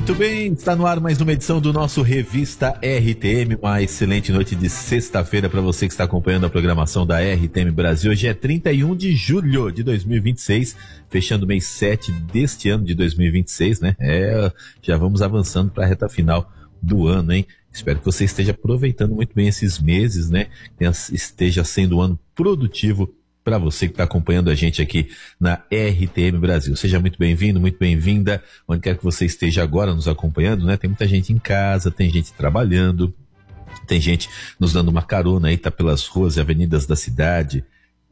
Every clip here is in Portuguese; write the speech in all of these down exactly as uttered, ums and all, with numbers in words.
Muito bem, está no ar mais uma edição do nosso Revista R T M. Uma excelente noite de sexta-feira para você que está acompanhando a programação da R T M Brasil. Hoje é trinta e um de julho de dois mil e vinte e seis, fechando o mês sete deste ano de dois mil e vinte e seis, né? É, já vamos avançando para a reta final do ano, hein? Espero que você esteja aproveitando muito bem esses meses, né? Esteja sendo um ano produtivo para você que está acompanhando a gente aqui na R T M Brasil. Seja muito bem-vindo, muito bem-vinda, onde quer que você esteja agora nos acompanhando, né? Tem muita gente em casa, tem gente trabalhando, tem gente nos dando uma carona aí, tá pelas ruas e avenidas da cidade,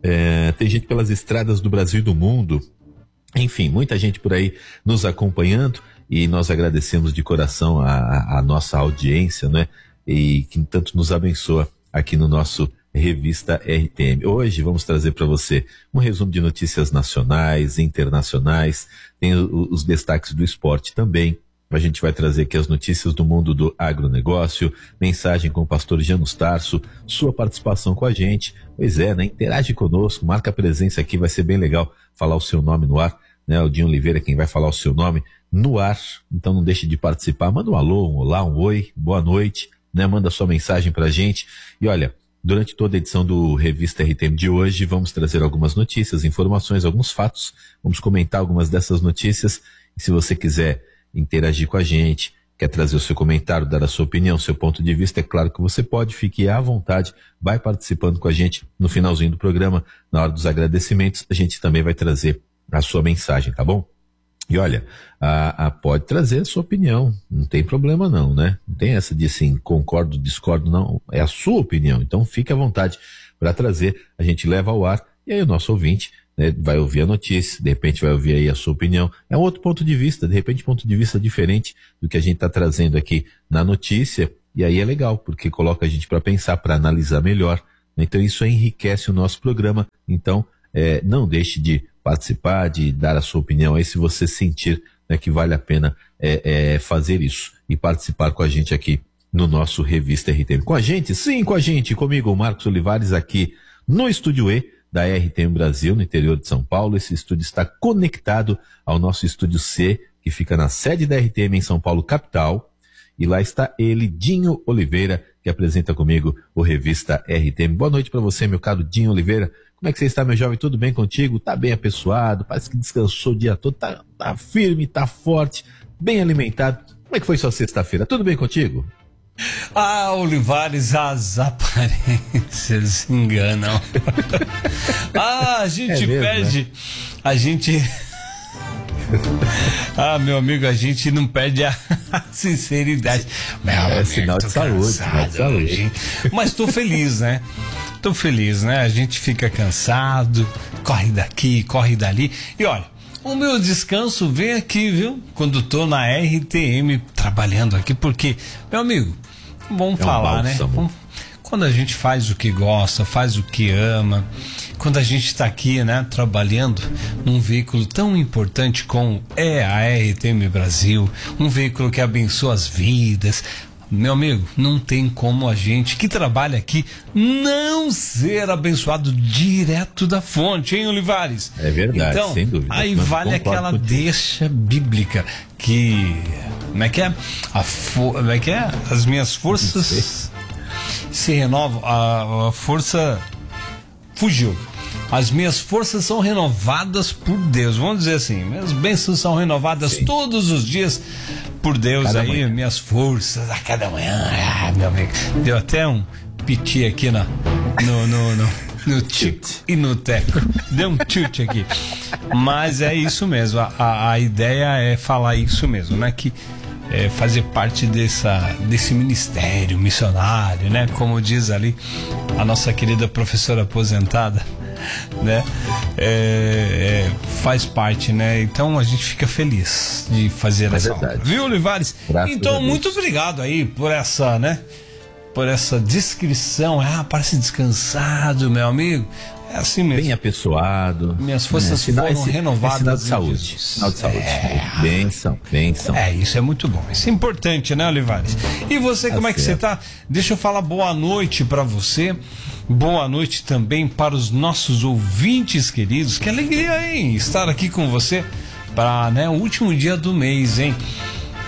é, tem gente pelas estradas do Brasil e do mundo, enfim, muita gente por aí nos acompanhando, e nós agradecemos de coração a, a nossa audiência, né? E que tanto nos abençoa aqui no nosso Revista R T M. Hoje vamos trazer para você um resumo de notícias nacionais, internacionais, tem o, os destaques do esporte também. A gente vai trazer aqui as notícias do mundo do agronegócio, mensagem com o pastor Janus Tarso, sua participação com a gente. Pois é, né? Interage conosco, marca a presença aqui, vai ser bem legal falar o seu nome no ar, né? O Dinho Oliveira quem vai falar o seu nome no ar, então não deixe de participar, manda um alô, um olá, um oi, boa noite, né? Manda sua mensagem pra gente. E olha, durante toda a edição do Revista R T M de hoje, vamos trazer algumas notícias, informações, alguns fatos, vamos comentar algumas dessas notícias, e se você quiser interagir com a gente, quer trazer o seu comentário, dar a sua opinião, seu ponto de vista, é claro que você pode, fique à vontade, vai participando com a gente no finalzinho do programa, na hora dos agradecimentos, a gente também vai trazer a sua mensagem, tá bom? E olha, a, a, pode trazer a sua opinião, não tem problema não, né? Não tem essa de assim, concordo, discordo, não. É a sua opinião, então fique à vontade para trazer, a gente leva ao ar, e aí o nosso ouvinte, né, vai ouvir a notícia, de repente vai ouvir aí a sua opinião. É um outro ponto de vista, de repente ponto de vista diferente do que a gente está trazendo aqui na notícia, e aí é legal, porque coloca a gente para pensar, para analisar melhor, né? Então isso enriquece o nosso programa, então é, não deixe de participar, de dar a sua opinião aí, se você sentir, né, que vale a pena é, é, fazer isso e participar com a gente aqui no nosso Revista R T M. Com a gente? Sim, com a gente, comigo, o Marcos Olivares, aqui no Estúdio E da R T M Brasil, no interior de São Paulo. Esse estúdio está conectado ao nosso Estúdio C, que fica na sede da R T M em São Paulo, capital, e lá está ele, Dinho Oliveira, que apresenta comigo o Revista R T M. Boa noite para você, meu caro Dinho Oliveira. Como é que você está, meu jovem? Tudo bem contigo? Tá bem apessoado? Parece que descansou o dia todo, tá, tá firme, tá forte, bem alimentado. Como é que foi sua sexta-feira? Tudo bem contigo? Ah, Olivares, as aparências enganam. Ah, a gente é mesmo, perde, né? A gente... Ah, meu amigo, a gente não perde a sinceridade. Meu é amigo, sinal de saúde, sinal de saúde. Gente. Mas tô feliz, né? Tô feliz, né? A gente fica cansado, corre daqui, corre dali. E olha, o meu descanso vem aqui, viu? Quando tô na R T M trabalhando aqui, porque, meu amigo, vamos é falar, um né? Vamos, quando a gente faz o que gosta, faz o que ama, quando a gente está aqui, né, trabalhando num veículo tão importante como é a R T M Brasil, um veículo que abençoa as vidas, meu amigo, não tem como a gente que trabalha aqui não ser abençoado direto da fonte, hein, Olivares? É verdade, então, sem dúvida. Aí vale aquela deixa bíblica que, como é que é? A fo, como é que é? As minhas forças se renovam, a, a força fugiu. As minhas forças são renovadas por Deus. Vamos dizer assim, minhas bênçãos são renovadas Sim. todos os dias por Deus. Cada aí, manhã. Minhas forças a cada manhã. Ah, meu amigo, deu até um piti aqui na, no, no, no, no tico e no teco. Deu um tilt aqui. Mas é isso mesmo. A, a, a ideia é falar isso mesmo, né? Que É, fazer parte dessa, desse ministério missionário, né? Como diz ali a nossa querida professora aposentada, né? É, é, faz parte, né? Então a gente fica feliz de fazer é essa obra. Viu, Olivares? Graças então, muito obrigado aí por essa, né? Por essa descrição. Ah, parece descansado, meu amigo. É assim mesmo. Bem apessoado. Minhas forças é, foram esse, renovadas. É sinal de saúde. Sinal de saúde. É. Benção, benção. É, isso é muito bom. Isso é importante, né, Olivares? E você, tá como é que certo. Você tá? Deixa eu falar boa noite pra você. Boa noite também para os nossos ouvintes queridos. Que alegria, hein? Estar aqui com você para, né, o último dia do mês, hein?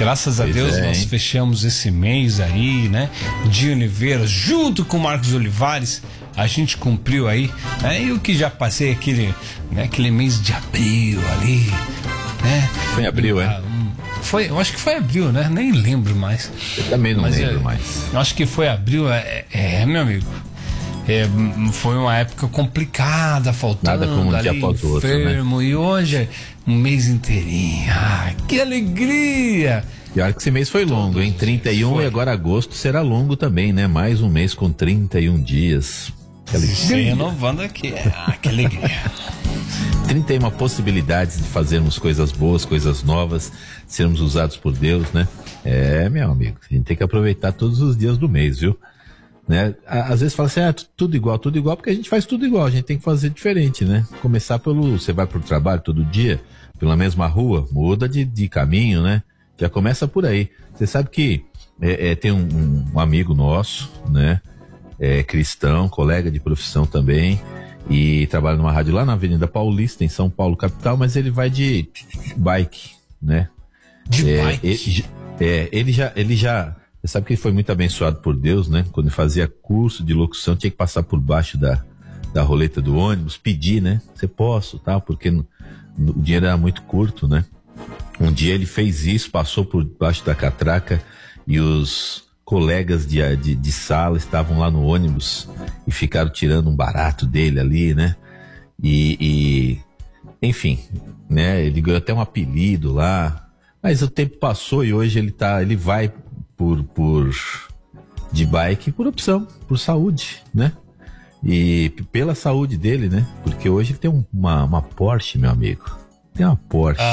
Graças a Pois Deus é, nós hein? fechamos esse mês aí, né? De Oliveira, junto com o Marcos Olivares, a gente cumpriu aí, né? Eu que já passei aquele, né? aquele mês de abril ali, né? Foi em abril, é? Ah, um- Foi, eu acho que foi abril, né? Nem lembro mais. Eu também não Mas lembro é, mais. eu acho que foi abril, é, é, meu amigo. É, m- foi uma época complicada, faltando Nada como um dia ali, após o outro, né? enfermo, e hoje é um mês inteirinho. Ai, que alegria! Pior que esse mês foi longo, hein? trinta e um Foi. e agora agosto será longo também, né? Mais um mês com trinta e um dias. Que Se alegria. renovando aqui. Ah, que alegria. trinta e uma possibilidades de fazermos coisas boas, coisas novas, sermos usados por Deus, né? É, meu amigo, a gente tem que aproveitar todos os dias do mês, viu? Né? Á- Às vezes fala assim, ah, tu- tudo igual, tudo igual, porque a gente faz tudo igual, a gente tem que fazer diferente, né? Começar pelo, você vai pro trabalho todo dia, pela mesma rua, muda de, de caminho, né? Já começa por aí. Você sabe que é, é, tem um, um- um amigo nosso, né? É, cristão, colega de profissão também, e trabalha numa rádio lá na Avenida Paulista, em São Paulo, capital, mas ele vai de bike, né? De É, bike. Ele, é, ele já, ele já, você sabe que ele foi muito abençoado por Deus, né? Quando ele fazia curso de locução, tinha que passar por baixo da, da roleta do ônibus, pedir, né? Você posso, tá? Porque no- no- o dinheiro era muito curto, né? Um dia ele fez isso, passou por baixo da catraca e os colegas de, de, de sala estavam lá no ônibus e ficaram tirando um barato dele ali, né? E, e enfim, né? Ele ganhou até um apelido lá, mas o tempo passou e hoje ele tá, ele vai por, por de bike por opção, por saúde, né? E p- pela saúde dele, né? Porque hoje ele tem um- uma, uma Porsche, meu amigo. Tem uma Porsche.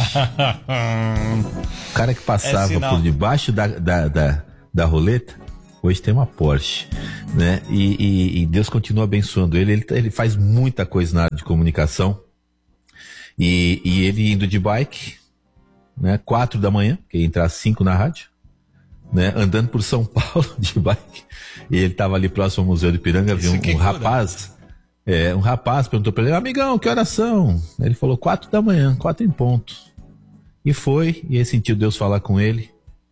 O cara que passava É sinal. por debaixo da, da, da, da roleta, hoje tem uma Porsche, né? E, e- e Deus continua abençoando ele. ele. Ele faz muita coisa na área de comunicação. E, e ele indo de bike, né? Quatro da manhã, que ia entrar às cinco na rádio, né? Andando por São Paulo de bike. E ele tava ali próximo ao Museu de Ipiranga, viu Isso que um, um cura. rapaz... É, um rapaz perguntou pra ele, amigão, que horas são? Ele falou, quatro da manhã, quatro em ponto. E foi, e ele sentiu Deus falar com ele,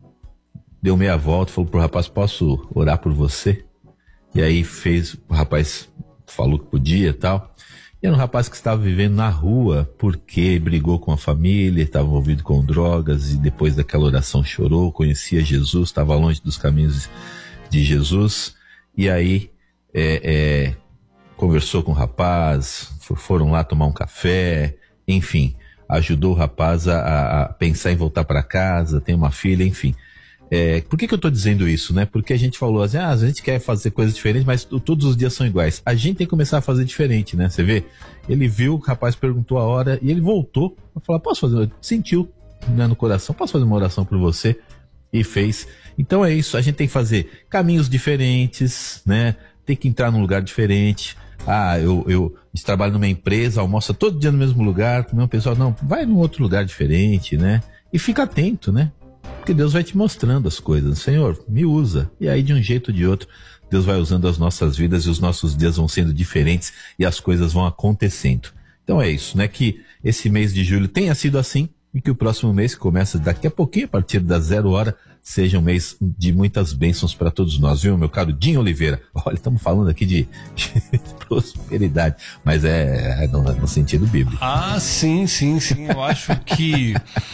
deu meia volta, falou pro rapaz, posso orar por você? E aí fez, o rapaz falou que podia e tal. E era um rapaz que estava vivendo na rua, porque brigou com a família, estava envolvido com drogas, e depois daquela oração chorou, conhecia Jesus, estava longe dos caminhos de Jesus, e aí, é, é, conversou com o rapaz, for- foram lá tomar um café, enfim, ajudou o rapaz a, a pensar em voltar para casa, tem uma filha, enfim. É, por que que eu tô dizendo isso, né? Porque a gente falou assim, ah, a gente quer fazer coisas diferentes, mas t- todos os dias são iguais. A gente tem que começar a fazer diferente, né? Você vê? Ele viu, o rapaz perguntou a hora e ele voltou pra falar, posso fazer? Sentiu, né, no coração, posso fazer uma oração por você? E fez. Então é isso, a gente tem que fazer caminhos diferentes, né? Tem que entrar num lugar diferente. Ah, eu, eu trabalho numa empresa, almoça todo dia no mesmo lugar, o meu pessoal, não, vai num outro lugar diferente, né? E fica atento, né? Porque Deus vai te mostrando as coisas. Senhor, me usa. E aí, de um jeito ou de outro, Deus vai usando as nossas vidas e os nossos dias vão sendo diferentes e as coisas vão acontecendo. Então é isso, né? Que esse mês de julho tenha sido assim e que o próximo mês, que começa daqui a pouquinho, a partir das zero hora, seja um mês de muitas bênçãos para todos nós, viu, meu caro Dinho Oliveira? Olha, estamos falando aqui de, de prosperidade, mas é, é no, no sentido bíblico. Ah, sim, sim, sim. Eu acho que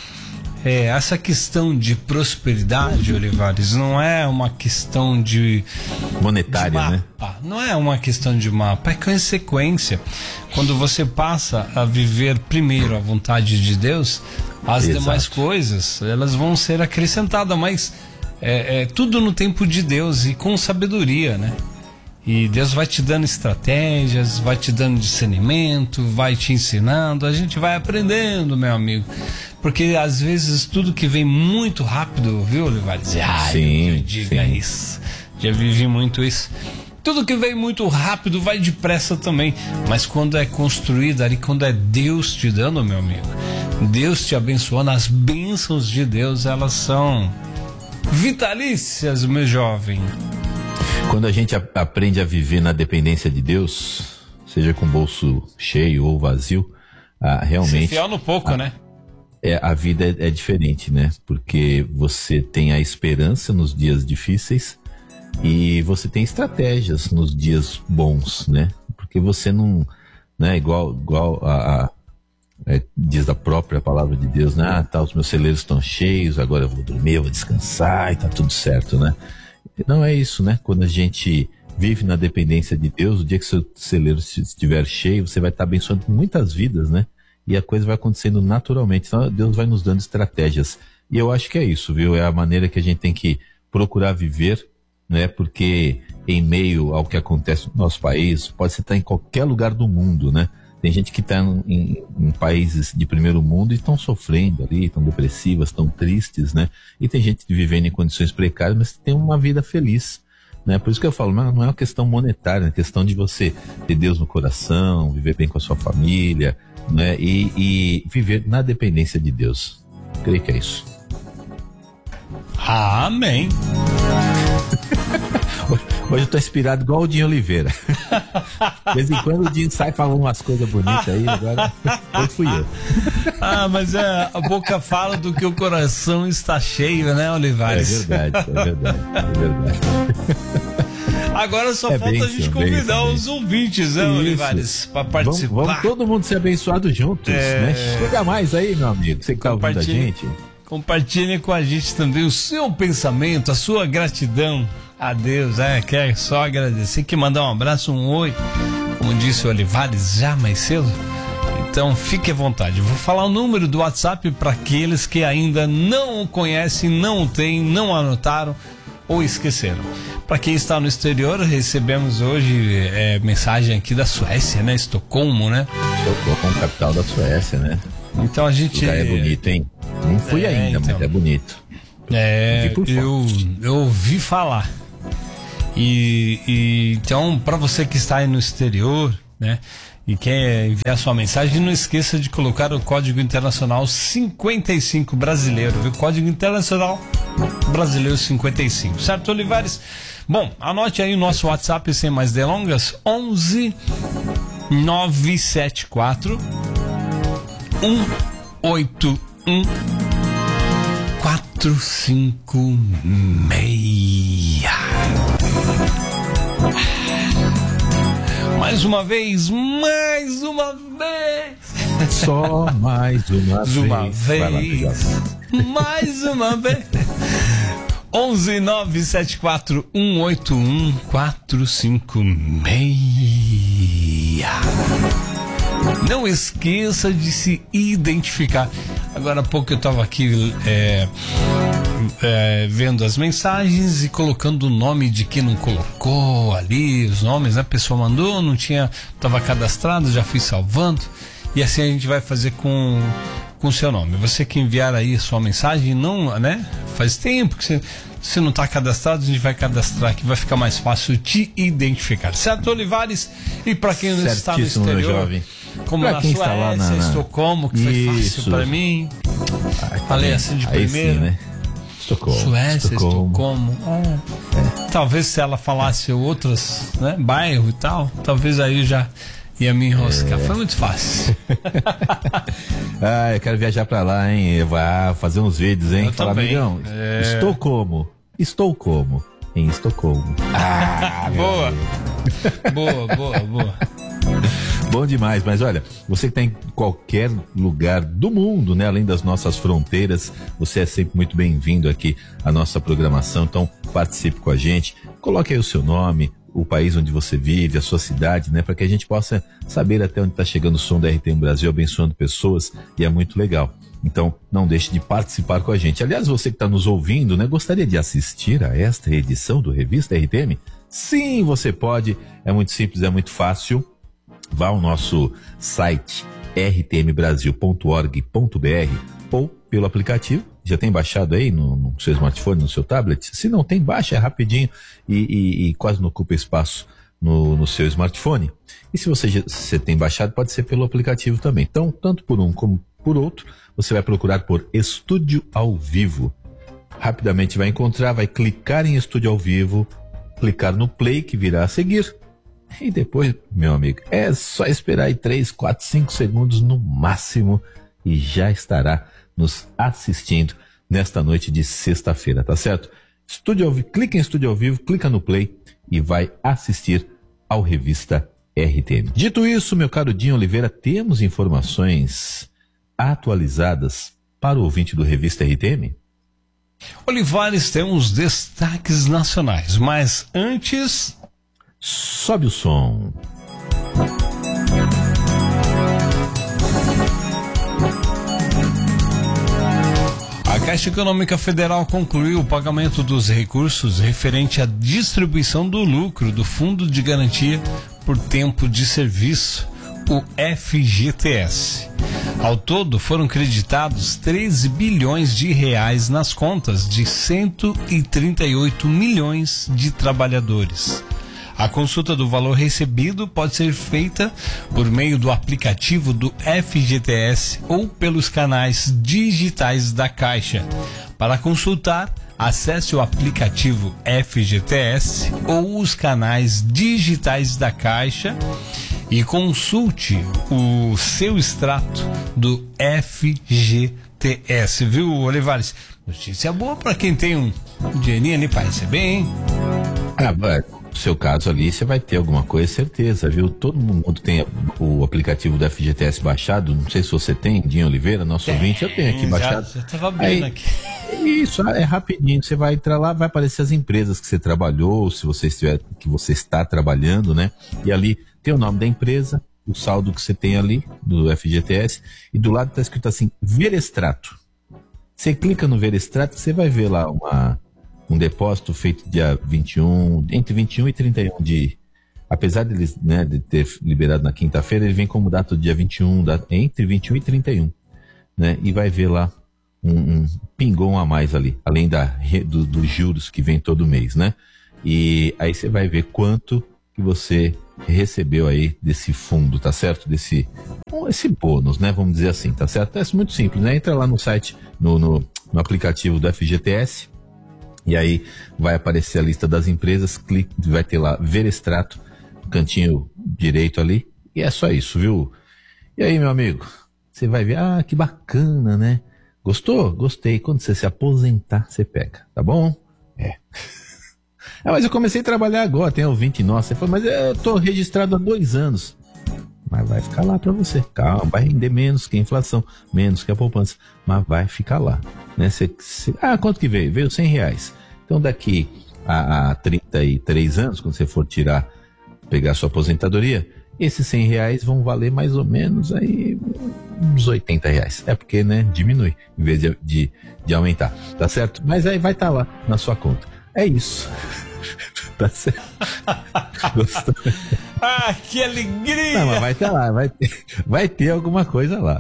é, essa questão de prosperidade, Olivares, não é uma questão de, de Monetária, né? mapa. Não é uma questão de mapa, é consequência. Quando você passa a viver primeiro a vontade de Deus, as Exato. demais coisas, elas vão ser acrescentadas, mas é, é tudo no tempo de Deus e com sabedoria, né? E Deus vai te dando estratégias, vai te dando discernimento, vai te ensinando, a gente vai aprendendo, meu amigo. Porque às vezes tudo que vem muito rápido, viu, Olivares? Ai, Sim, eu diga sim. isso. Já vivi muito isso. Tudo que vem muito rápido vai depressa também. Mas quando é construído ali, quando é Deus te dando, meu amigo, Deus te abençoando, as bênçãos de Deus, elas são vitalícias, meu jovem. Quando a gente a- aprende a viver na dependência de Deus, seja com o bolso cheio ou vazio, ah, Ser realmente fiel no pouco, né? é, a vida é, é diferente, né? Porque você tem a esperança nos dias difíceis e você tem estratégias nos dias bons, né? Porque você não, né? Igual, igual a, a é, diz a própria palavra de Deus, né? Ah, tá, os meus celeiros estão cheios, agora eu vou dormir, eu vou descansar e tá tudo certo, né? Não é isso, né? Quando a gente vive na dependência de Deus, o dia que seu celeiro estiver cheio, você vai estar abençoando muitas vidas, né? E a coisa vai acontecendo naturalmente. Então Deus vai nos dando estratégias. E eu acho que é isso, viu? É a maneira que a gente tem que procurar viver, né? Porque em meio ao que acontece no nosso país, pode estar em qualquer lugar do mundo, né? Tem gente que está em, em países de primeiro mundo e estão sofrendo ali, estão depressivas, estão tristes, né? E tem gente vivendo em condições precárias, mas tem uma vida feliz, né? Por isso que eu falo, não, não é uma questão monetária, é uma questão de você ter Deus no coração, viver bem com a sua família, né? E, e viver na dependência de Deus. Creio que é isso. Amém. Hoje eu tô inspirado igual o Dinho Oliveira. De vez em quando o Dinho sai falando umas coisas bonitas aí, agora eu fui eu. Ah, mas é, a boca fala do que o coração está cheio, né, Olivares? É verdade, é verdade, é verdade. Agora só é falta bênção, a gente convidar bênção, os ouvintes, né, Isso. Olivares, para participar. Vamos, vamos todo mundo ser abençoado juntos, É... né? Chega mais aí, meu amigo, você que tá ouvindo a gente. Compartilhe com a gente também o seu pensamento, a sua gratidão a Deus, é, quer só agradecer, que mandar um abraço, um oi, como disse o Olivares já mais cedo. Então fique à vontade. Eu vou falar o número do WhatsApp para aqueles que ainda não o conhecem, não o têm, não anotaram ou esqueceram. Para quem está no exterior, recebemos hoje é, mensagem aqui da Suécia, né? Estocolmo, né? Estocolmo, capital da Suécia, né? Então a gente... É bonito, hein? Não fui é, ainda, então. mas é bonito. É, eu, eu ouvi falar. E, e então, para você que está aí no exterior, né, e quer enviar sua mensagem, não esqueça de colocar o código internacional cinquenta e cinco brasileiro, viu? Código internacional brasileiro cinquenta e cinco, certo, Olivares? Bom, anote aí o nosso WhatsApp sem mais delongas: onze nove sete quatro um oito um quatro cinco seis. Mais uma vez, mais uma vez. Só mais uma vez. Uma vez. Lá, mais uma vez. onze nove sete quatro um oito um quatro cinco seis. Não esqueça de se identificar. Agora há pouco eu estava aqui é, é, vendo as mensagens e colocando o nome de quem não colocou ali, os nomes, né? A pessoa mandou, não tinha, estava cadastrado, já fui salvando. E assim a gente vai fazer com com o seu nome. Você que enviar aí a sua mensagem, não, né? Faz tempo que você, você não está cadastrado, a gente vai cadastrar aqui, vai ficar mais fácil te identificar. Certo, Olivares? E para quem não está no exterior, jovem. como pra na quem Suécia, está lá na... Estocolmo, que foi Isso. fácil para mim. Ai, Falei tá assim de aí primeiro. Sim, né? Estocolmo. Suécia, Estocolmo. Estocolmo. É. É. Talvez se ela falasse outros, né, bairro e tal, talvez aí já ia me enroscar. É. Foi muito fácil. Ah, eu quero viajar pra lá, hein? Eu vou fazer uns vídeos, hein? Eu Falar, também. amigão, É. estou como? Estou como? Em Estocolmo. Ah, boa. boa, boa, boa. Bom demais, mas olha, você que está em qualquer lugar do mundo, né? Além das nossas fronteiras, você é sempre muito bem-vindo aqui à nossa programação, então participe com a gente, coloque aí o seu nome, o país onde você vive, a sua cidade, né? Para que a gente possa saber até onde está chegando o som da R T M Brasil, abençoando pessoas, e é muito legal. Então, não deixe de participar com a gente. Aliás, você que está nos ouvindo, né? Gostaria de assistir a esta edição do Revista R T M? Sim, você pode. É muito simples, é muito fácil. Vá ao nosso site r t m brasil ponto org ponto b r ou pelo aplicativo. Já tem baixado aí no, no seu smartphone, no seu tablet? Se não tem, baixa, é rapidinho e, e, e quase não ocupa espaço no, no seu smartphone. E se você, já, se você tem baixado, pode ser pelo aplicativo também. Então, tanto por um como por outro, você vai procurar por Estúdio ao Vivo. Rapidamente vai encontrar, vai clicar em Estúdio ao Vivo, clicar no play que virá a seguir. E depois, meu amigo, é só esperar aí três, quatro, cinco segundos no máximo e já estará nos assistindo nesta noite de sexta-feira, tá certo? Estúdio ao vivo, clica em Estúdio ao Vivo, clica no Play e vai assistir ao Revista R T M. Dito isso, meu caro Dinho Oliveira, temos informações atualizadas para o ouvinte do Revista R T M? Olivares, temos destaques nacionais, mas antes... Sobe o som. A Caixa Econômica Federal concluiu o pagamento dos recursos referente à distribuição do lucro do Fundo de Garantia por Tempo de Serviço, o F G T S. Ao todo, foram creditados treze bilhões de reais nas contas de cento e trinta e oito milhões de trabalhadores. A consulta do valor recebido pode ser feita por meio do aplicativo do F G T S ou pelos canais digitais da Caixa. Para consultar, acesse o aplicativo F G T S ou os canais digitais da Caixa e consulte o seu extrato do F G T S, viu, Olivares? Notícia boa para quem tem um dinheirinho ali para receber, hein? Ah, vai. No seu caso ali, você vai ter alguma coisa, certeza, viu? Todo mundo tem o aplicativo do F G T S baixado. Não sei se você tem, Dinho Oliveira, nosso tem, ouvinte, eu tenho aqui baixado. Já estava abrindo aqui. Isso, é rapidinho. Você vai entrar lá, vai aparecer as empresas que você trabalhou, se você estiver, que você está trabalhando, né? E ali tem o nome da empresa, o saldo que você tem ali do F G T S, e do lado está escrito assim, ver extrato. Você clica no ver extrato, você vai ver lá uma... um depósito feito dia vinte e um, entre vinte e um e trinta e um de... Apesar de, eles, né, de ter liberado na quinta-feira, ele vem como data do dia vinte e um, da, entre vinte e um e trinta e um, né? E vai ver lá um, um pingom a mais ali, além da, do, dos juros que vem todo mês, né? E aí você vai ver quanto que você recebeu aí desse fundo, tá certo? Desse esse bônus, né? Vamos dizer assim, tá certo? É muito simples, né? Entra lá no site, no, no, no aplicativo do F G T S, e aí vai aparecer a lista das empresas, clique, vai ter lá ver extrato, cantinho direito ali, e é só isso, viu? E aí, meu amigo, você vai ver, ah, que bacana, né? Gostou? Gostei. Quando você se aposentar, você pega, tá bom? É. Ah, mas eu comecei a trabalhar agora, tem ouvinte nosso, você fala, mas eu tô registrado há dois anos. Mas vai ficar lá para você. Calma, vai render menos que a inflação, menos que a poupança, mas vai ficar lá, né? Cê, cê, ah, quanto que veio? Veio cem reais. Então daqui a, a trinta e três anos, quando você for tirar, pegar sua aposentadoria, esses cem reais vão valer mais ou menos aí uns oitenta reais. É porque, né, diminui, em vez de, de, de aumentar, tá certo? Mas aí vai estar tá lá na sua conta. É isso. Tá certo? Gostou? Ah, que alegria! Não, mas vai ter lá, vai ter, vai ter alguma coisa lá.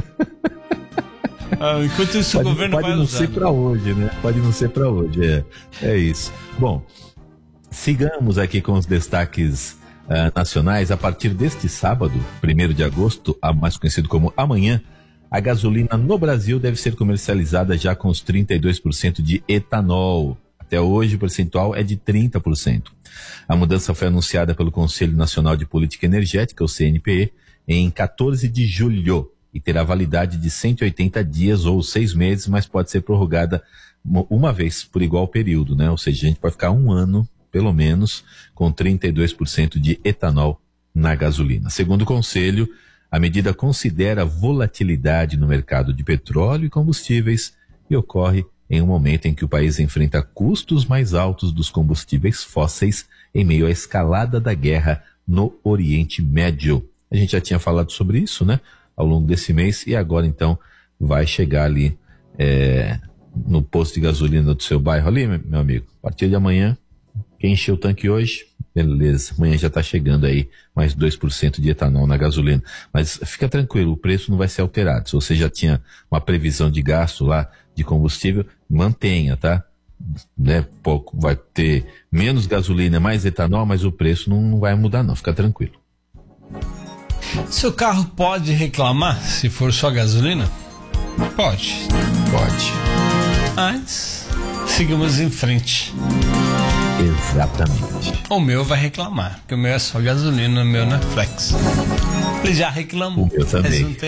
Ah, enquanto isso, pode, o governo pode vai não usar, ser para hoje, né? Pode não ser para hoje, é, é isso. Bom, sigamos aqui com os destaques uh, nacionais. A partir deste sábado, primeiro de agosto, mais conhecido como amanhã, a gasolina no Brasil deve ser comercializada já com os trinta e dois por cento de etanol. Até hoje, o percentual é de trinta por cento. A mudança foi anunciada pelo Conselho Nacional de Política Energética, o C N P E, em quatorze de julho e terá validade de cento e oitenta dias ou seis meses, mas pode ser prorrogada uma vez por igual período, né? Ou seja, a gente pode ficar um ano, pelo menos, com trinta e dois por cento de etanol na gasolina. Segundo o Conselho, a medida considera volatilidade no mercado de petróleo e combustíveis e ocorre em um momento em que o país enfrenta custos mais altos dos combustíveis fósseis em meio à escalada da guerra no Oriente Médio. A gente já tinha falado sobre isso, né, ao longo desse mês, e agora então vai chegar ali é, no posto de gasolina do seu bairro ali, meu amigo. A partir de amanhã, quem encheu o tanque hoje, beleza, amanhã já está chegando aí mais dois por cento de etanol na gasolina. Mas fica tranquilo, o preço não vai ser alterado. Se você já tinha uma previsão de gasto lá de combustível, mantenha, tá? Né? Pouco, vai ter menos gasolina, mais etanol, mas o preço não, não vai mudar não, fica tranquilo. Seu carro pode reclamar se for só gasolina? Pode. Pode. Mas sigamos em frente. Exatamente. O meu vai reclamar, porque o meu é só gasolina, o meu não é flex. Ele já reclamou o meu também. faz um tempo.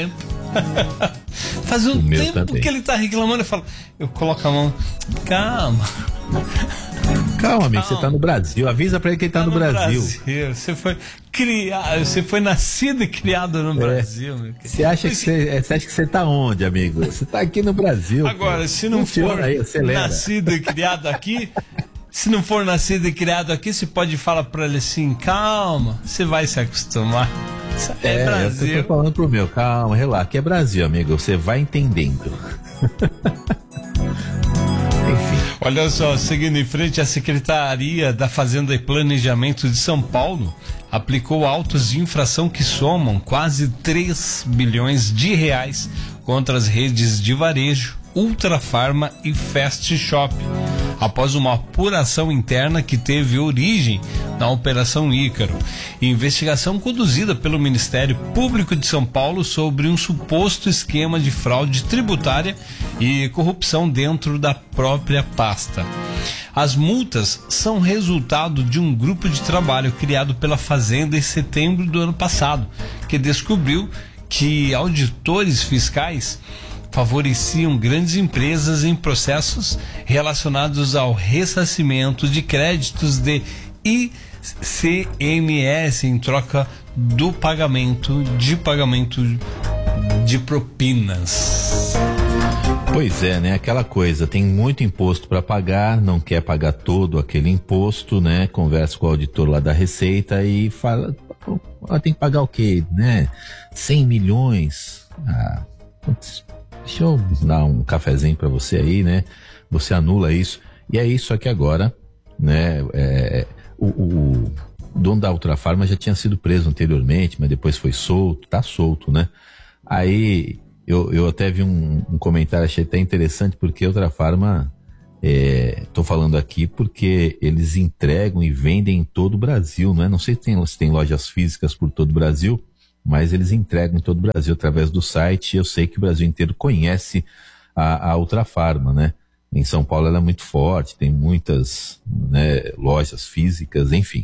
Faz um O meu tempo também. que ele tá reclamando, eu falo, eu coloco a mão, calma. Calma, amigo, você tá no Brasil. Avisa pra ele que ele tá, no, Brasil. Você foi criado, você foi nascido e criado no É. Brasil, meu querido. Você acha que você, é, você acha que você tá onde, amigo? Você tá aqui no Brasil. Agora, pô. se não Funciona for aí, acelera. nascido e criado aqui, se não for nascido e criado aqui, você pode falar pra ele assim, calma, você vai se acostumar. Isso É, É, Brasil. eu tô falando pro meu, calma, relaxa, que é Brasil, amigo, você vai entendendo. Enfim, Olha só, seguindo em frente, a Secretaria da Fazenda e Planejamento de São Paulo aplicou autos de infração que somam quase três bilhões de reais contra as redes de varejo, Ultrafarma e Fast Shop, após uma apuração interna que teve origem na Operação Ícaro, investigação conduzida pelo Ministério Público de São Paulo sobre um suposto esquema de fraude tributária e corrupção dentro da própria pasta. As multas são resultado de um grupo de trabalho criado pela Fazenda em setembro do ano passado, que descobriu que auditores fiscais favoreciam grandes empresas em processos relacionados ao ressarcimento de créditos de I C M S em troca do pagamento de pagamento de propinas. pois é, né? Aquela coisa, tem muito imposto para pagar, não quer pagar todo aquele imposto, né? Conversa com o auditor lá da Receita e fala, pô, tem que pagar o quê, né? cem milhões. Ah, putz, deixa eu dar um cafezinho para você aí, né? Você anula isso. E é isso aqui agora, né? É, o, o, o dono da Ultrafarma já tinha sido preso anteriormente, mas depois foi solto, tá solto, né? Aí eu, eu até vi um, um comentário, achei até interessante, porque a Ultrafarma, é, tô falando aqui porque eles entregam e vendem em todo o Brasil, né? Não sei se tem, se tem lojas físicas por todo o Brasil, mas eles entregam em todo o Brasil através do site. Eu sei que o Brasil inteiro conhece a, a Ultrafarma, né? Em São Paulo ela é muito forte, tem muitas, né, lojas físicas, enfim.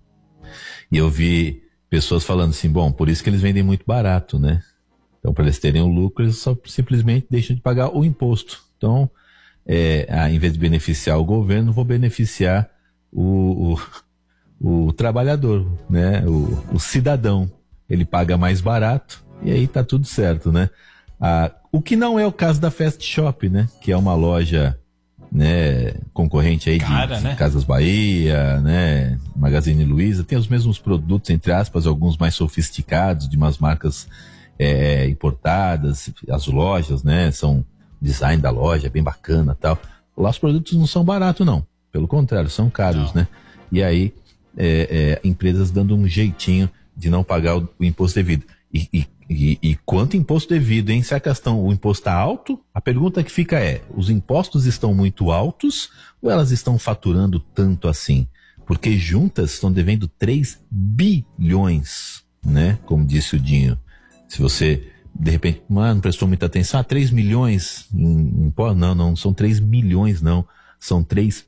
E eu vi pessoas falando assim, bom, por isso que eles vendem muito barato, né? Então, para eles terem o lucro, eles só simplesmente deixam de pagar o imposto. Então, é, a, em vez de beneficiar o governo, vou beneficiar o, o, o trabalhador, né? O, o cidadão. Ele paga mais barato e aí tá tudo certo, né? Ah, o que não é o caso da Fast Shop, né? Que é uma loja, né, concorrente aí Cara, de, né? de Casas Bahia, né? Magazine Luiza, tem os mesmos produtos, entre aspas, alguns mais sofisticados, de umas marcas é, importadas. As lojas, né? São design da loja, bem bacana e tal. Lá os produtos não são baratos, não. Pelo contrário, são caros, Não. né? E aí, é, é, empresas dando um jeitinho de não pagar o, o imposto devido. E, e, e, e quanto imposto devido, hein? Se a questão, o imposto está alto, a pergunta que fica é, os impostos estão muito altos ou elas estão faturando tanto assim? Porque juntas estão devendo três bilhões, né? Como disse o Dinho. Se você, de repente, mano, prestou muita atenção, ah, três milhões em imposto? Não, não, são três milhões, não. São três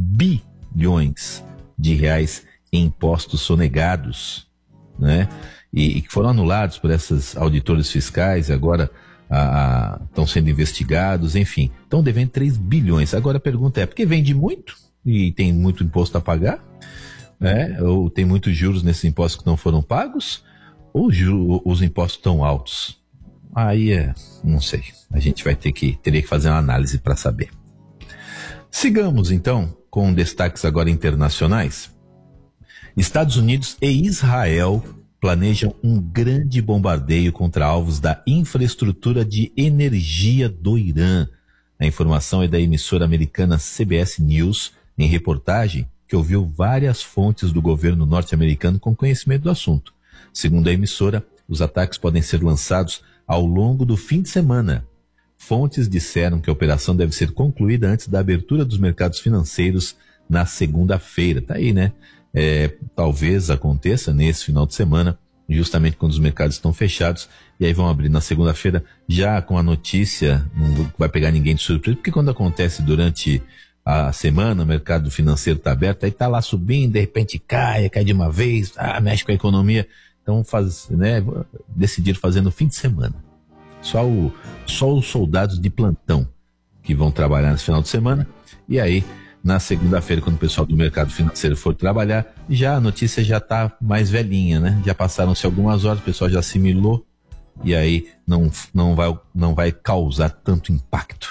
bilhões de reais em impostos sonegados, né? E, e que foram anulados por esses auditores fiscais e agora estão sendo investigados, enfim, estão devendo três bilhões. Agora a pergunta é, porque vende muito e tem muito imposto a pagar, né? Ou tem muitos juros nesses impostos que não foram pagos, ou ju- os impostos estão altos? Aí é, não sei, a gente vai ter que, teria que fazer uma análise para saber. Sigamos então com destaques agora internacionais. Estados Unidos e Israel planejam um grande bombardeio contra alvos da infraestrutura de energia do Irã. A informação é da emissora americana C B S News, em reportagem que ouviu várias fontes do governo norte-americano com conhecimento do assunto. Segundo a emissora, os ataques podem ser lançados ao longo do fim de semana. Fontes disseram que a operação deve ser concluída antes da abertura dos mercados financeiros na segunda-feira. Tá aí, né? É, talvez aconteça nesse final de semana, justamente quando os mercados estão fechados, e aí vão abrir na segunda-feira, já com a notícia, não vai pegar ninguém de surpresa, porque quando acontece durante a semana, o mercado financeiro está aberto, aí está lá subindo, de repente cai, cai de uma vez, ah, mexe com a economia. Então faz, né, decidiram fazer no fim de semana. Só, o, só os soldados de plantão que vão trabalhar nesse final de semana. E aí, na segunda-feira, quando o pessoal do mercado financeiro for trabalhar, já a notícia já está mais velhinha, né? Já passaram-se algumas horas, o pessoal já assimilou e aí não, não, vai, não vai causar tanto impacto.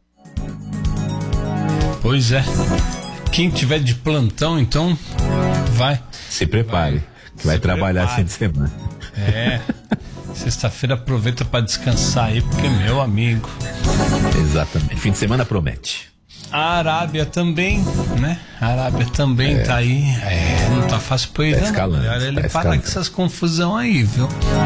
Pois é. Quem tiver de plantão, então, vai. Se prepare, vai, que vai trabalhar esse fim de semana. É. Sexta-feira aproveita para descansar aí, porque, meu amigo. Exatamente. Fim de semana promete. A Arábia também, né? A Arábia também é. tá aí. É, não tá fácil pra ele, tá não. Escalando, Melhor ele tá parar com essas confusão aí, viu?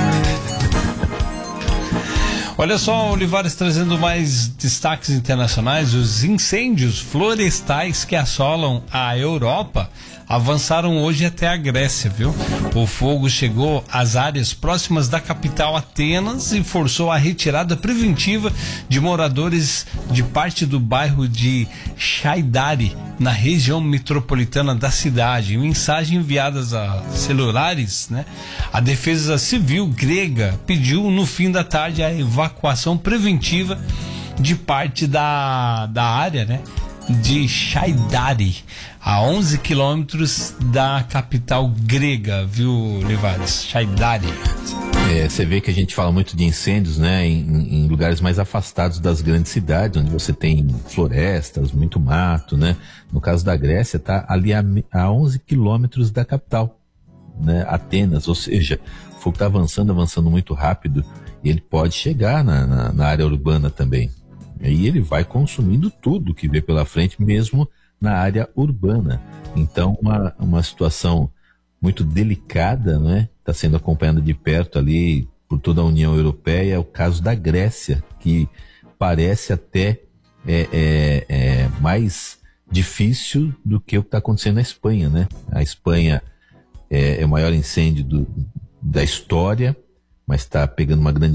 Olha só, Olivares trazendo mais destaques internacionais. Os incêndios florestais que assolam a Europa avançaram hoje até a Grécia, viu? O fogo chegou às áreas próximas da capital Atenas e forçou a retirada preventiva de moradores de parte do bairro de Chaidari, na região metropolitana da cidade. Em mensagem enviadas a celulares, né? A defesa civil grega pediu no fim da tarde a evacuação preventiva de parte da, da área, né? De Chaidari, a onze quilômetros da capital grega, viu, Olivares? Chaidari. É, você vê que a gente fala muito de incêndios, né, em, em lugares mais afastados das grandes cidades, onde você tem florestas, muito mato, né? No caso da Grécia, tá ali a, a onze quilômetros da capital, né, Atenas, ou seja, o fogo está avançando, avançando muito rápido, e ele pode chegar na, na, na área urbana também. E ele vai consumindo tudo que vê pela frente, mesmo na área urbana. Então, uma, uma situação muito delicada, né? Está sendo acompanhada de perto ali por toda a União Europeia. É o caso da Grécia, que parece até é, é, é mais difícil do que o que está acontecendo na Espanha, né? A Espanha é, é o maior incêndio do, da história, mas está pegando uma grande